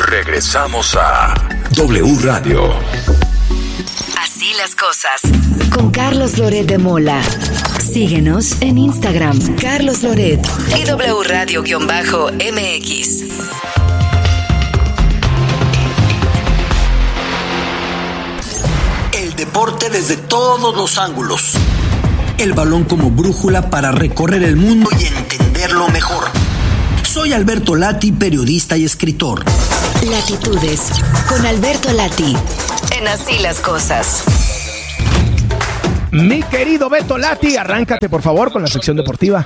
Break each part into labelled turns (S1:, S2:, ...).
S1: Regresamos a W Radio.
S2: Así las cosas. Con Carlos Loret de Mola. Síguenos en Instagram, Carlos Loret y W Radio-MX.
S3: El deporte desde todos los ángulos. El balón como brújula para recorrer el mundo y entenderlo mejor. Soy Alberto Lati, periodista y escritor.
S2: Latitudes, con Alberto Lati. En Así las cosas.
S4: Mi querido Beto Lati, arráncate por favor con la sección deportiva.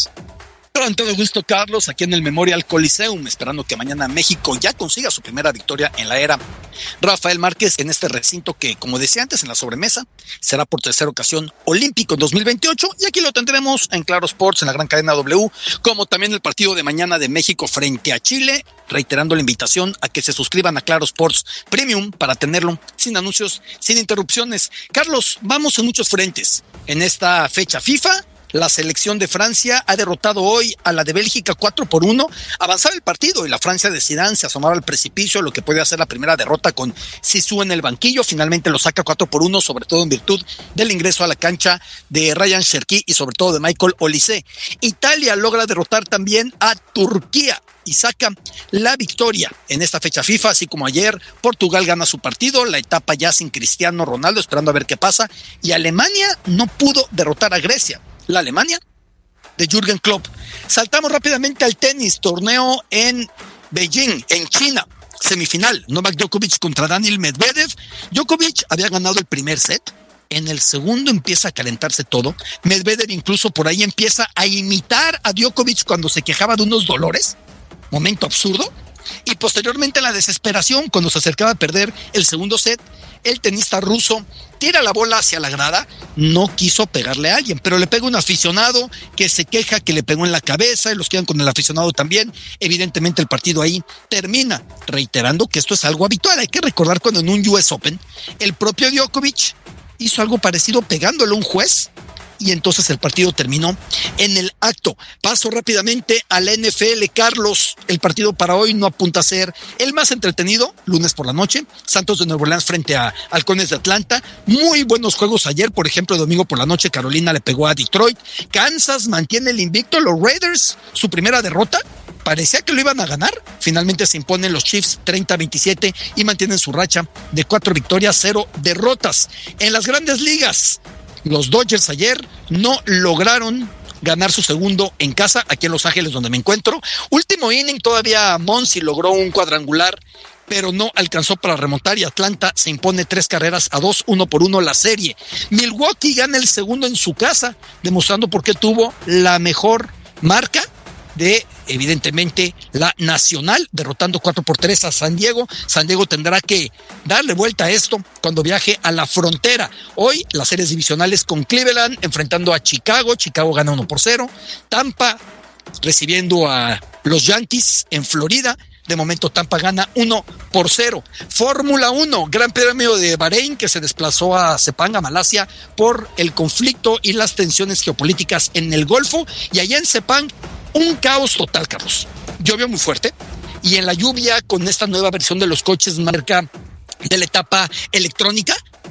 S5: Con todo gusto, Carlos, aquí en el Memorial Coliseum, esperando que mañana México ya consiga su primera victoria en la era Rafael Márquez en este recinto que, como decía antes en la sobremesa, será por tercera ocasión olímpico en 2028, y aquí lo tendremos en Claro Sports, en la gran cadena W, como también el partido de mañana de México frente a Chile, reiterando la invitación a que se suscriban a Claro Sports Premium para tenerlo sin anuncios, sin interrupciones. Carlos, vamos en muchos frentes en esta fecha FIFA. La selección de Francia ha derrotado hoy a la de Bélgica 4-1. Avanzaba el partido y la Francia de Zidane se asomaba al precipicio, lo que puede hacer la primera derrota con Zizou en el banquillo. Finalmente lo saca 4-1, sobre todo en virtud del ingreso a la cancha de Ryan Cherki y sobre todo de Michael Olise. Italia logra derrotar también a Turquía y saca la victoria en esta fecha FIFA, así como ayer Portugal gana su partido, la etapa ya sin Cristiano Ronaldo, esperando a ver qué pasa, y Alemania no pudo derrotar a Grecia. La Alemania de Jürgen Klopp. Saltamos rápidamente al tenis, torneo en Beijing, en China, semifinal, Novak Djokovic contra Daniil Medvedev. Djokovic había ganado el primer set, en el segundo empieza a calentarse todo. Medvedev incluso por ahí empieza a imitar a Djokovic cuando se quejaba de unos dolores, momento absurdo, y posteriormente en la desesperación, cuando se acercaba a perder el segundo set, el tenista ruso tira la bola hacia la grada, no quiso pegarle a alguien, pero le pega un aficionado que se queja que le pegó en la cabeza, y los quedan con el aficionado también. Evidentemente el partido ahí termina, reiterando que esto es algo habitual. Hay que recordar cuando en un US Open el propio Djokovic hizo algo parecido pegándole a un juez, y entonces el partido terminó en el acto. Paso rápidamente a la NFL, Carlos. El partido para hoy no apunta a ser el más entretenido, lunes por la noche. Santos de Nueva Orleans frente a Halcones de Atlanta. Muy buenos juegos ayer, por ejemplo, domingo por la noche Carolina le pegó a Detroit. Kansas mantiene el invicto. Los Raiders, su primera derrota. Parecía que lo iban a ganar. Finalmente se imponen los Chiefs 30-27 y mantienen su racha de 4 victorias, 0 derrotas. En las grandes ligas, los Dodgers ayer no lograron ganar su segundo en casa, aquí en Los Ángeles, donde me encuentro. Último inning, todavía Monsi logró un cuadrangular, pero no alcanzó para remontar, y Atlanta se impone 3-2, 1-1 la serie. Milwaukee gana el segundo en su casa, demostrando por qué tuvo la mejor marca de, evidentemente, la nacional, derrotando 4-3 a San Diego. San Diego tendrá que darle vuelta a esto cuando viaje a la frontera. Hoy las series divisionales con Cleveland enfrentando a Chicago. Chicago gana 1-0. Tampa recibiendo a los Yankees en Florida. De momento Tampa gana 1-0. Fórmula 1, Gran Premio de Bahrein, que se desplazó a Sepang, a Malasia, por el conflicto y las tensiones geopolíticas en el Golfo. Y allá en Sepang, un caos total, Carlos. Llovió muy fuerte, y en la lluvia, con esta nueva versión de los coches marca de la etapa electrónica,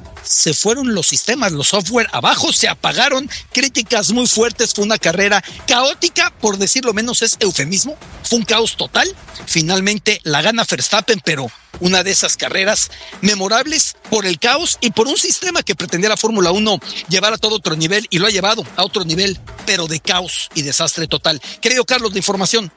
S5: se fueron los sistemas, los software abajo, se apagaron, críticas muy fuertes. Fue una carrera caótica, por decirlo menos, es eufemismo. Fue un caos total. Finalmente la gana Verstappen, pero una de esas carreras memorables por el caos y por un sistema que pretendía la Fórmula 1 llevar a todo otro nivel, y lo ha llevado a otro nivel, pero de caos y desastre total. Querido Carlos, la información.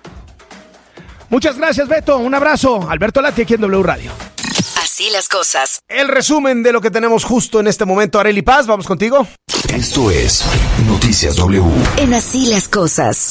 S4: Muchas gracias, Beto. Un abrazo. Alberto Lati, aquí en W Radio.
S2: Así las cosas.
S4: El resumen de lo que tenemos justo en este momento. Arely Paz, vamos contigo.
S1: Esto es Noticias W.
S2: En Así las cosas.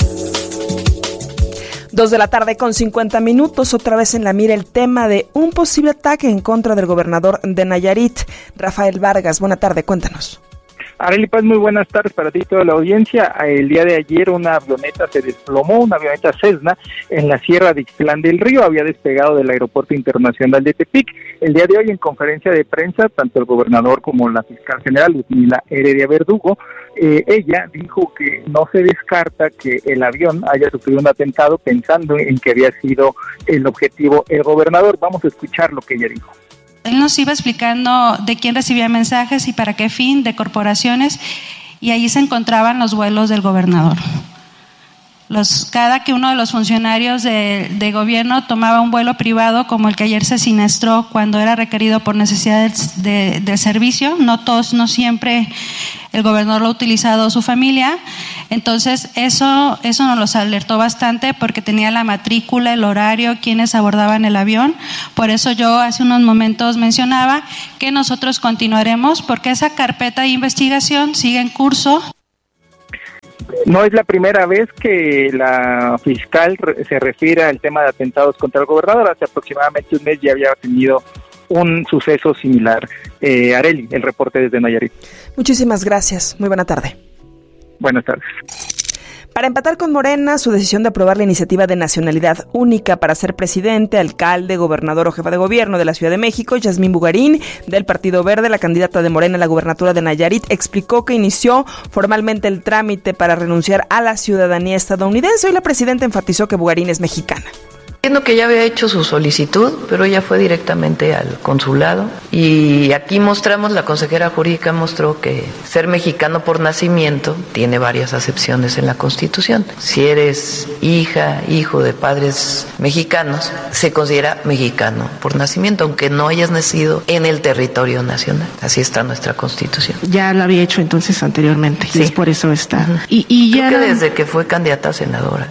S6: 2:50 p.m, otra vez en la mira el tema de un posible ataque en contra del gobernador de Nayarit, Rafael Vargas. Buena tarde, cuéntanos.
S7: Arely Paz, muy buenas tardes para ti y toda la audiencia. El día de ayer una avioneta se desplomó, una avioneta Cessna, en la Sierra de Ixtlán del Río, había despegado del Aeropuerto Internacional de Tepic. El día de hoy, en conferencia de prensa, tanto el gobernador como la fiscal general, Luzmila Heredia Verdugo, ella dijo que no se descarta que el avión haya sufrido un atentado, pensando en que había sido el objetivo el gobernador. Vamos a escuchar lo que ella dijo.
S8: Él nos iba explicando de quién recibía mensajes y para qué fin, de corporaciones, y ahí se encontraban los vuelos del gobernador. Cada que uno de los funcionarios de gobierno tomaba un vuelo privado, como el que ayer se siniestró cuando era requerido por necesidad de servicio, no siempre el gobernador lo ha utilizado su familia. Entonces eso nos los alertó bastante porque tenía la matrícula, el horario, quienes abordaban el avión. Por eso yo hace unos momentos mencionaba que nosotros continuaremos porque esa carpeta de investigación sigue en curso.
S7: No es la primera vez que la fiscal se refiere al tema de atentados contra el gobernador. Hace aproximadamente un mes ya había tenido un suceso similar. Arely, el reporte desde Nayarit.
S6: Muchísimas gracias. Muy buena tarde.
S7: Buenas tardes.
S6: Para empatar con Morena, su decisión de aprobar la iniciativa de nacionalidad única para ser presidente, alcalde, gobernador o jefa de gobierno de la Ciudad de México, Yasmín Bugarín, del Partido Verde, la candidata de Morena a la gubernatura de Nayarit, explicó que inició formalmente el trámite para renunciar a la ciudadanía estadounidense. Hoy la presidenta enfatizó que Bugarín es mexicana.
S9: Entiendo que ya había hecho su solicitud, pero ella fue directamente al consulado y aquí mostramos, la consejera jurídica mostró que ser mexicano por nacimiento tiene varias acepciones en la Constitución. Si eres hija, hijo de padres mexicanos, se considera mexicano por nacimiento, aunque no hayas nacido en el territorio nacional. Así está nuestra Constitución.
S10: Ya lo había hecho entonces anteriormente, sí. Y es por eso está.
S9: Uh-huh. Y ya creo que desde que fue candidata a senadora.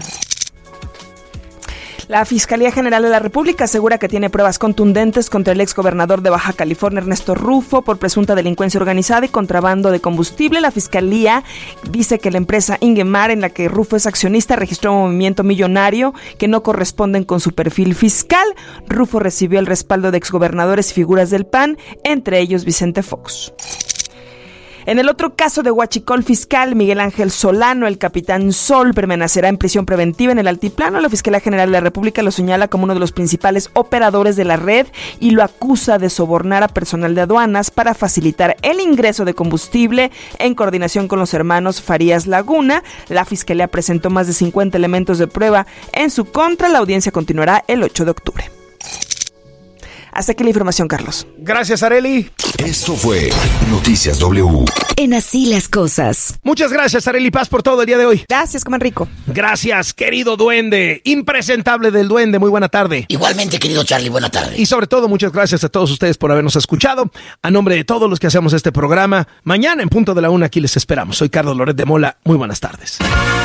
S6: La Fiscalía General de la República asegura que tiene pruebas contundentes contra el exgobernador de Baja California, Ernesto Rufo, por presunta delincuencia organizada y contrabando de combustible. La Fiscalía dice que la empresa Ingemar, en la que Rufo es accionista, registró un movimiento millonario que no corresponden con su perfil fiscal. Rufo recibió el respaldo de exgobernadores y figuras del PAN, entre ellos Vicente Fox. En el otro caso de huachicol fiscal, Miguel Ángel Solano, el capitán Sol, permanecerá en prisión preventiva en el Altiplano. La Fiscalía General de la República lo señala como uno de los principales operadores de la red y lo acusa de sobornar a personal de aduanas para facilitar el ingreso de combustible en coordinación con los hermanos Farías Laguna. La Fiscalía presentó más de 50 elementos de prueba en su contra. La audiencia continuará el 8 de octubre. Hasta aquí la información, Carlos.
S4: Gracias, Arely.
S1: Esto fue Noticias W.
S2: En Así las Cosas.
S4: Muchas gracias, Arely Paz, por todo el día de hoy.
S6: Gracias, coman rico.
S4: Gracias, querido duende. Impresentable del duende. Muy buena tarde.
S11: Igualmente, querido Charlie, buena tarde.
S4: Y sobre todo, muchas gracias a todos ustedes por habernos escuchado. A nombre de todos los que hacemos este programa, mañana en punto de la 1 aquí les esperamos. Soy Carlos Loret de Mola. Muy buenas tardes.